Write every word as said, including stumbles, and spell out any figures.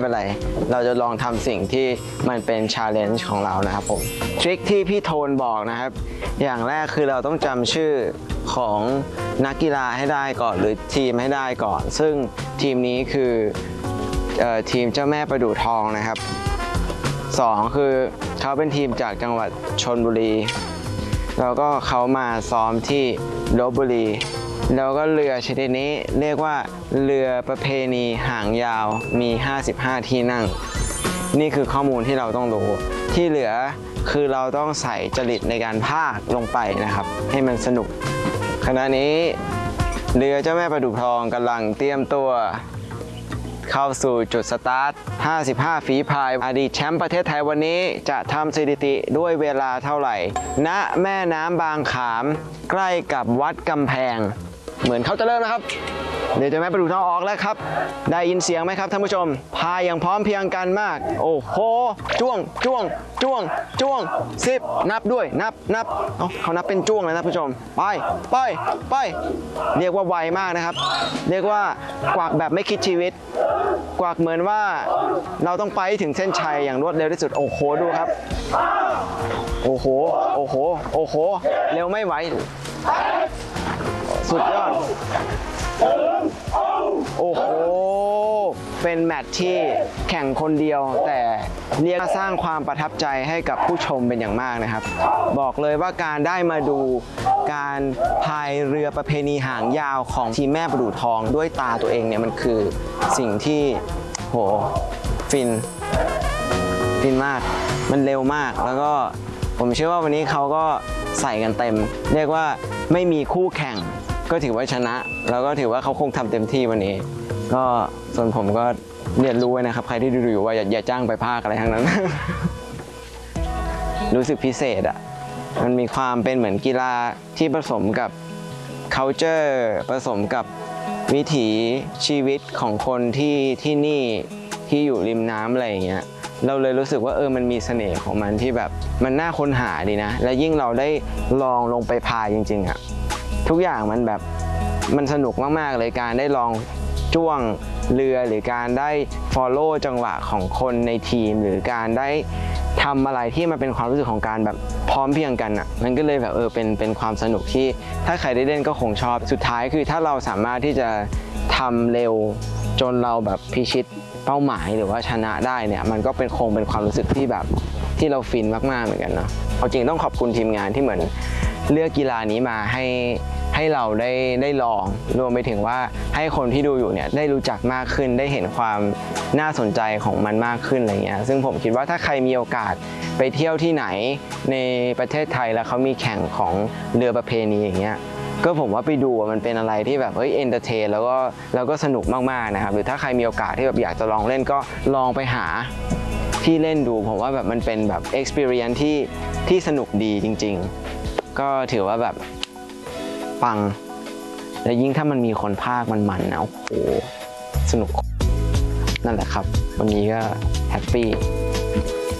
เป็นไรเราจะลองทำสิ่งที่มันเป็น challenge ของเรานะครับผมทริคที่พี่โทนบอกนะครับอย่างแรกคือเราต้องจำชื่อของนักกีฬาให้ได้ก่อนหรือทีมให้ได้ก่อนซึ่งทีมนี้คือทีมเจ้าแม่ประดู่ทองนะครับสองคือเขาเป็นทีมจากจังหวัดชลบุรีแล้วก็เขามาซ้อมที่ลพบุรีแล้วก็เรือชนิดนี้เรียกว่าเรือประเพณีหางยาวมีห้าสิบห้าที่นั่งนี่คือข้อมูลที่เราต้องรู้ที่เหลือคือเราต้องใส่จริตในการพากลงไปนะครับให้มันสนุกขณะนี้เรือเจ้าแม่ประดู่ทองกำลังเตรียมตัวเข้าสู่จุดสตาร์ทห้าสิบห้าฝีพายอดีตแชมป์ประเทศไทยวันนี้จะทำสถิติด้วยเวลาเท่าไหร่ณแม่น้ำบางขามใกล้กับวัดกำแพงเหมือนเขาจะเริ่มนะครับเดี๋ยวจะแม่ประดู่ทองออกแล้วครับได้ยินเสียงไหมครับท่านผู้ชมพายอย่างพร้อมเพรียงกันมากโอ้โหจ้วงจ้วงจ้วงจ้วงสิบนับด้วยนับนับเขานับเป็นจ้วงเลยนะท่านผู้ชมไปไปไปเรียกว่าไวมากนะครับเรียกว่ากวักแบบไม่คิดชีวิตกวักเหมือนว่าเราต้องไปถึงเส้นชัยอย่างรวดเร็วที่สุดโอ้โหดูครับโอ้โหโอ้โหโอ้โหเร็วไม่ไหวสุดยอดโอ้โหเป็นแมตช์ที่แข่งคนเดียวแต่เรียกสร้างความประทับใจให้กับผู้ชมเป็นอย่างมากนะครับบอกเลยว่าการได้มาดูการพายเรือประเพณีหางยาวของทีมแม่ประดู่ทองด้วยตาตัวเองเนี่ยมันคือสิ่งที่โหฟินฟินมากมันเร็วมากแล้วก็ผมเชื่อว่าวันนี้เขาก็ใส่กันเต็มเรียกว่าไม่มีคู่แข่งก็ถือว่าชนะแล้วก็ถือว่าเขาคงทำเต็มที่วันนี้ก็ส่วนผมก็เรียนรู้ไว้นะครับใครที่ดูอยู่ว่าอย่าอย่าจ้างไปภาคอะไรทั้งนั้น รู้สึกพิเศษอ่ะมันมีความเป็นเหมือนกีฬาที่ผสมกับ culture ผสมกับวิถีชีวิตของคนที่ที่นี่ที่อยู่ริมน้ำอะไรอย่างเงี้ยเราเลยรู้สึกว่าเออมันมีเสน่ห์ของมันที่แบบมันน่าค้นหาดีนะและยิ่งเราได้ลองลงไปพายจริงๆอ่ะทุกอย่างมันแบบมันสนุกมากๆเลยการได้ลองจ้วงเรือหรือการได้ follow จังหวะของคนในทีมหรือการได้ทำอะไรที่มันเป็นความรู้สึกของการแบบพร้อมเพรียงกันอ่ะมันก็เลยแบบเออเป็นเป็นความสนุกที่ถ้าใครได้เล่นก็คงชอบสุดท้ายคือถ้าเราสามารถที่จะทำเร็วจนเราแบบพิชิตเป้าหมายหรือว่าชนะได้เนี่ยมันก็เป็นคงเป็นความรู้สึกที่แบบที่เราฟินมากๆเหมือนกันเนาะเอาจริงต้องขอบคุณทีมงานที่เหมือนเลือกกีฬานี้มาให้ให้เราได้ได้ลองรวมไปถึงว่าให้คนที่ดูอยู่เนี่ยได้รู้จักมากขึ้นได้เห็นความน่าสนใจของมันมากขึ้นอะไรเงี้ยซึ่งผมคิดว่าถ้าใครมีโอกาสไปเที่ยวที่ไหนในประเทศไทยแล้วเขามีแข่งของเรือประเพณีอย่างเงี้ยก็ผมว่าไปดูมันเป็นอะไรที่แบบเฮ้ยเอนเตอร์เทนแล้วก็แล้วก็สนุกมากๆนะครับหรือถ้าใครมีโอกาสที่แบบอยากจะลองเล่นก็ลองไปหาที่เล่นดูผมว่าแบบมันเป็นแบบ experience ที่ที่สนุกดีจริงๆก็ถือว่าแบบปังและยิ่งถ้ามันมีคนพากย์มันๆนะโอ้โหสนุกนั่นแหละครับวันนี้ก็แฮปปี้